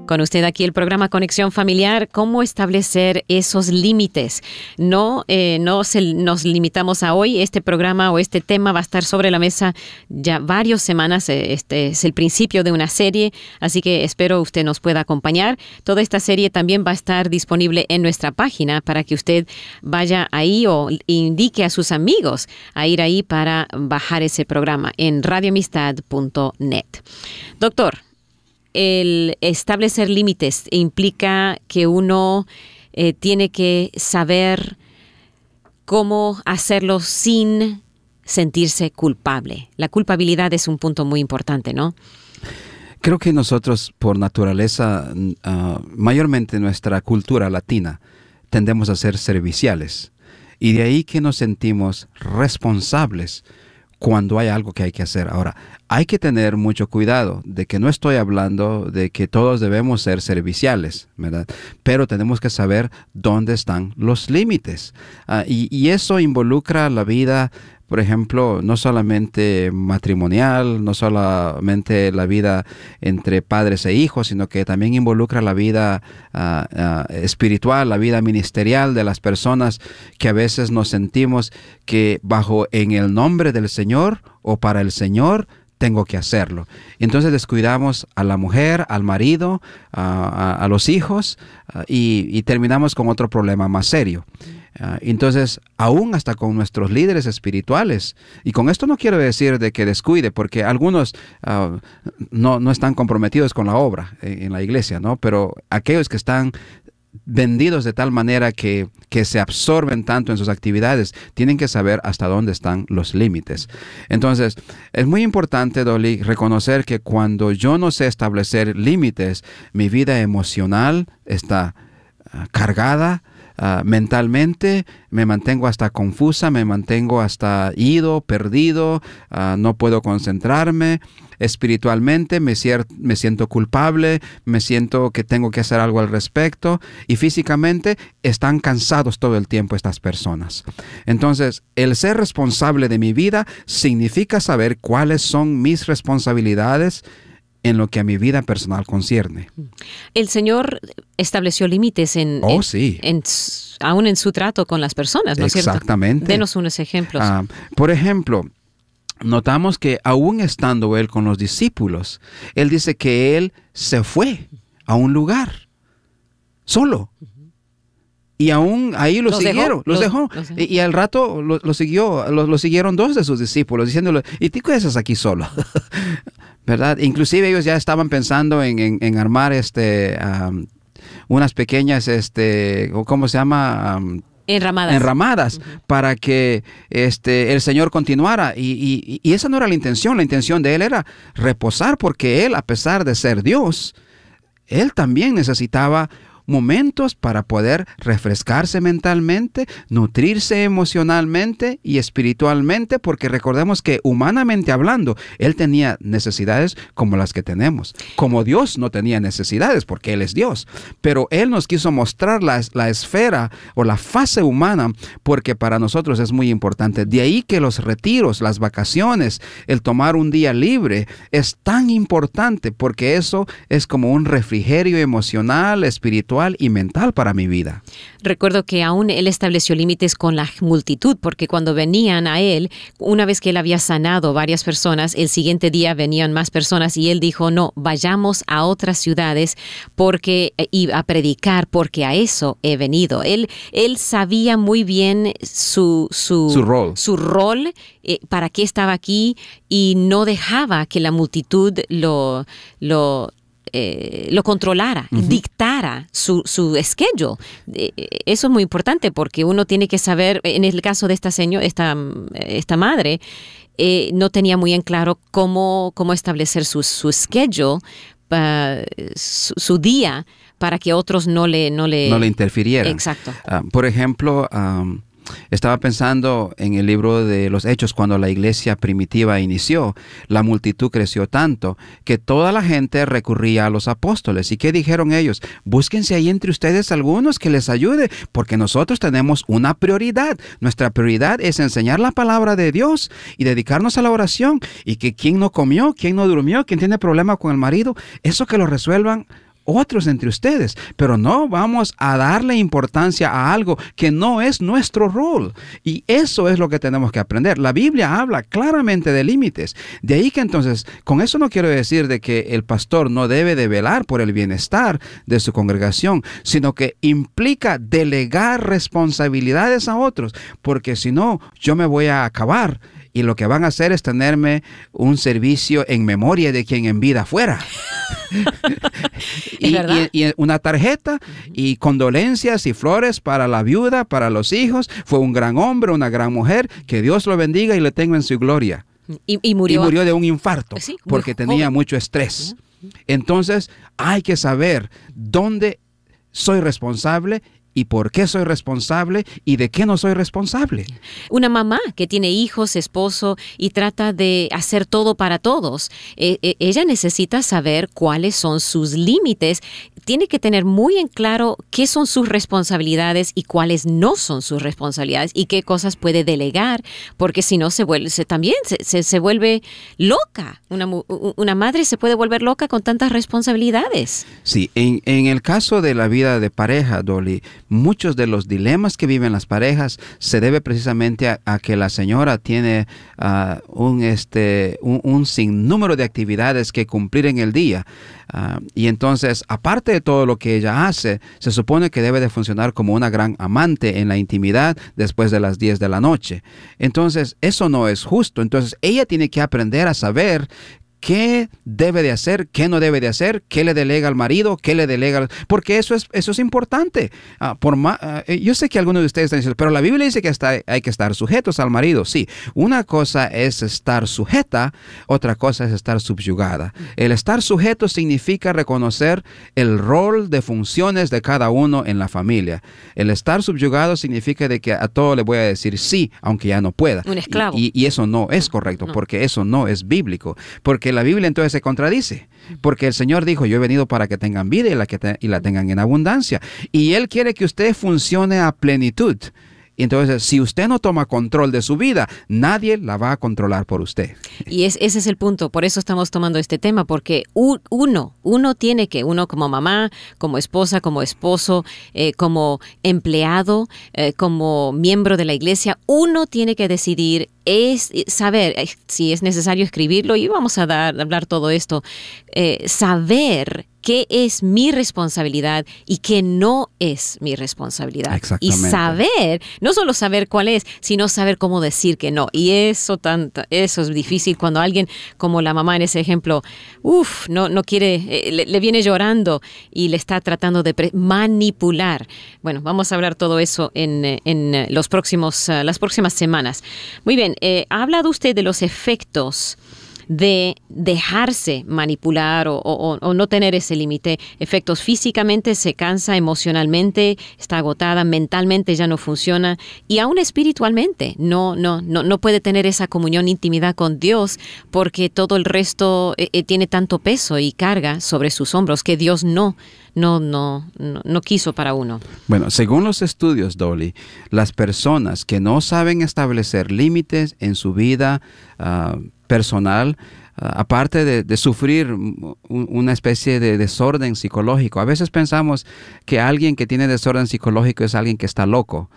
Con usted aquí el programa Conexión Familiar, cómo establecer esos límites. No nos limitamos a hoy. Este programa o este tema va a estar sobre la mesa ya varias semanas. Este es el principio de una serie, así que espero usted nos pueda acompañar. Toda esta serie también va a estar disponible en nuestra página para que usted vaya ahí o indique a sus amigos a ir ahí para bajar ese programa en radioamistad.net. Doctor, el establecer límites implica que uno tiene que saber cómo hacerlo sin sentirse culpable. La culpabilidad es un punto muy importante, ¿no? Creo que nosotros, por naturaleza, mayormente nuestra cultura latina, tendemos a ser serviciales. Y de ahí que nos sentimos responsables cuando hay algo que hay que hacer. Ahora, hay que tener mucho cuidado de que no estoy hablando de que todos debemos ser serviciales, ¿verdad? Pero tenemos que saber dónde están los límites. Y eso involucra la vida, por ejemplo, no solamente matrimonial, no solamente la vida entre padres e hijos, sino que también involucra la vida espiritual, la vida ministerial de las personas que a veces nos sentimos que en el nombre del Señor o para el Señor tengo que hacerlo. Entonces descuidamos a la mujer, al marido, a los hijos y terminamos con otro problema más serio. Entonces, aún hasta con nuestros líderes espirituales, y con esto no quiero decir de que descuide, porque algunos no están comprometidos con la obra en la iglesia, ¿no? Pero aquellos que están vendidos de tal manera que se absorben tanto en sus actividades, tienen que saber hasta dónde están los límites. Entonces, es muy importante, Dolly, reconocer que cuando yo no sé establecer límites, mi vida emocional está cargada, mentalmente me mantengo hasta confusa, me mantengo hasta ido, perdido, no puedo concentrarme. Espiritualmente me siento culpable, me siento que tengo que hacer algo al respecto, y físicamente están cansados todo el tiempo estas personas. Entonces, el ser responsable de mi vida significa saber cuáles son mis responsabilidades en lo que a mi vida personal concierne. El Señor estableció límites aún en su trato con las personas, ¿no es cierto? Exactamente. Denos unos ejemplos. Por ejemplo, notamos que aún estando Él con los discípulos, Él dice que Él se fue a un lugar solo. Y aún ahí los dejó. Y al rato lo siguieron dos de sus discípulos, diciéndole, ¿y tú qué haces aquí solo? ¿Verdad? Inclusive ellos ya estaban pensando en armar unas pequeñas, ¿cómo se llama? Enramadas para que el Señor continuara. Y esa no era la intención. La intención de Él era reposar, porque Él, a pesar de ser Dios, Él también necesitaba momentos para poder refrescarse mentalmente, nutrirse emocionalmente y espiritualmente, porque recordemos que humanamente hablando, Él tenía necesidades como las que tenemos. Como Dios no tenía necesidades, porque Él es Dios, pero Él nos quiso mostrar la esfera o la fase humana, porque para nosotros es muy importante. De ahí que los retiros, las vacaciones, el tomar un día libre es tan importante, porque eso es como un refrigerio emocional, espiritual y mental para mi vida. Recuerdo que aún Él estableció límites con la multitud, porque cuando venían a Él, una vez que Él había sanado varias personas, el siguiente día venían más personas y Él dijo, no, vayamos a otras ciudades y a predicar, porque a eso he venido. Él sabía muy bien su rol, para qué estaba aquí, y no dejaba que la multitud lo controlara, dictara su schedule. Eso es muy importante, porque uno tiene que saber, en el caso de esta madre, no tenía muy en claro cómo establecer su schedule, su día, para que otros no le interfirieran. Exacto. Por ejemplo, estaba pensando en el libro de los Hechos, cuando la iglesia primitiva inició. La multitud creció tanto que toda la gente recurría a los apóstoles. ¿Y qué dijeron ellos? Búsquense ahí entre ustedes algunos que les ayude, porque nosotros tenemos una prioridad. Nuestra prioridad es enseñar la palabra de Dios y dedicarnos a la oración. Y que quien no comió, quien no durmió, quien tiene problema con el marido, eso que lo resuelvan otros entre ustedes, pero no vamos a darle importancia a algo que no es nuestro rol. Y eso es lo que tenemos que aprender. La Biblia habla claramente de límites. De ahí que entonces, con eso no quiero decir de que el pastor no debe de velar por el bienestar de su congregación, sino que implica delegar responsabilidades a otros, porque si no, yo me voy a acabar. Y lo que van a hacer es tenerme un servicio en memoria de quien en vida fuera. y una tarjeta y condolencias y flores para la viuda, para los hijos. Fue un gran hombre, una gran mujer. Que Dios lo bendiga y le tenga en su gloria. Y murió de un infarto, sí, porque tenía mucho estrés. Entonces hay que saber dónde soy responsable y por qué soy responsable y de qué no soy responsable. Una mamá que tiene hijos, esposo y trata de hacer todo para todos, ella necesita saber cuáles son sus límites. Tiene que tener muy en claro qué son sus responsabilidades y cuáles no son sus responsabilidades y qué cosas puede delegar, porque si no se vuelve loca. Una madre se puede volver loca con tantas responsabilidades. Sí, en el caso de la vida de pareja, Dolly, muchos de los dilemas que viven las parejas se debe precisamente a que la señora tiene un sinnúmero de actividades que cumplir en el día. Y entonces, aparte de todo lo que ella hace, se supone que debe de funcionar como una gran amante en la intimidad después de las 10 de la noche. Entonces, eso no es justo. Entonces, ella tiene que aprender a saber qué debe de hacer, qué no debe de hacer, qué le delega al marido, qué le delega porque eso es importante. Yo sé que algunos de ustedes están diciendo, pero la Biblia dice que hay que estar sujetos al marido. Sí, una cosa es estar sujeta, otra cosa es estar subyugada. El estar sujeto significa reconocer el rol de funciones de cada uno en la familia. El estar subyugado significa de que a todo le voy a decir sí, aunque ya no pueda. Un esclavo. Y eso no es correcto, porque eso no es bíblico. Porque la Biblia entonces se contradice, porque el Señor dijo, yo he venido para que tengan vida y la tengan en abundancia, y Él quiere que usted funcione a plenitud. Y entonces, si usted no toma control de su vida, nadie la va a controlar por usted. Y ese es el punto, por eso estamos tomando este tema, porque uno tiene que, uno como mamá, como esposa, como esposo, como empleado, como miembro de la iglesia, uno tiene que decidir, es saber, si es necesario escribirlo, y vamos a hablar todo esto, saber qué es mi responsabilidad y qué no es mi responsabilidad. Exactamente. Y saber, no solo saber cuál es, sino saber cómo decir que no. Y eso es difícil cuando alguien, como la mamá en ese ejemplo, no quiere, le viene llorando y le está tratando de manipular. Bueno, vamos a hablar todo eso en las próximas semanas. Muy bien, ha hablado usted de los efectos de dejarse manipular o no tener ese límite. Efectos físicamente, se cansa, emocionalmente, está agotada, mentalmente ya no funciona y aún espiritualmente no puede tener esa comunión, intimidad con Dios porque todo el resto tiene tanto peso y carga sobre sus hombros que Dios no quiso para uno. Bueno, según los estudios, Dolly, las personas que no saben establecer límites en su vida personal, aparte de sufrir una especie de desorden psicológico. A veces pensamos que alguien que tiene desorden psicológico es alguien que está loco.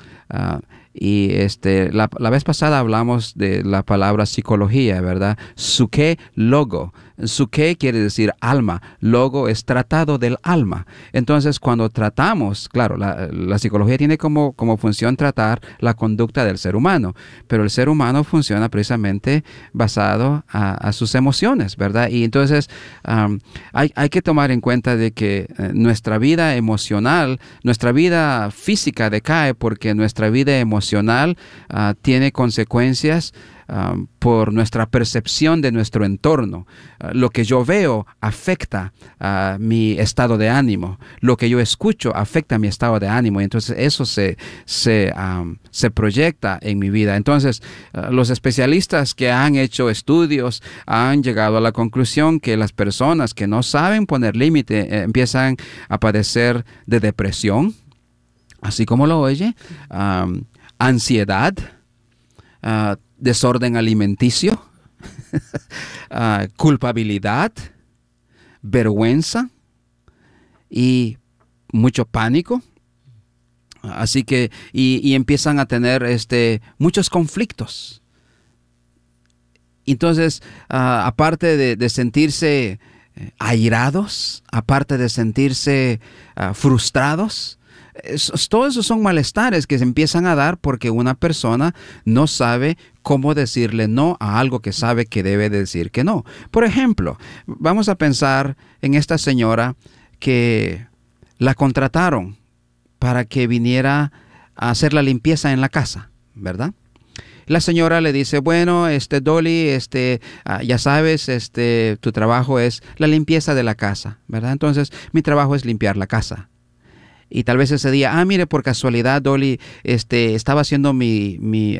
Y la vez pasada hablamos de la palabra psicología, ¿verdad? Psuke logo. Psuke quiere decir alma. Logo es tratado del alma. Entonces, cuando tratamos, claro, la psicología tiene como función tratar la conducta del ser humano, pero el ser humano funciona precisamente basado a sus emociones, ¿verdad? Y entonces hay que tomar en cuenta de que nuestra vida emocional, nuestra vida física decae porque nuestra vida emocional tiene consecuencias por nuestra percepción de nuestro entorno. Lo que yo veo afecta mi estado de ánimo. Lo que yo escucho afecta mi estado de ánimo. Y entonces eso se proyecta en mi vida. Entonces, los especialistas que han hecho estudios han llegado a la conclusión que las personas que no saben poner límite empiezan a padecer de depresión, así como lo oye, ansiedad, desorden alimenticio, culpabilidad, vergüenza y mucho pánico. Así que, y empiezan a tener muchos conflictos. Entonces, aparte de sentirse airados, aparte de sentirse frustrados, todos esos son malestares que se empiezan a dar porque una persona no sabe cómo decirle no a algo que sabe que debe decir que no. Por ejemplo, vamos a pensar en esta señora que la contrataron para que viniera a hacer la limpieza en la casa, ¿verdad? La señora le dice, bueno, Dolly, ya sabes, tu trabajo es la limpieza de la casa, ¿verdad? Entonces, mi trabajo es limpiar la casa. Y tal vez ese día, mire, por casualidad, Dolly, estaba haciendo mi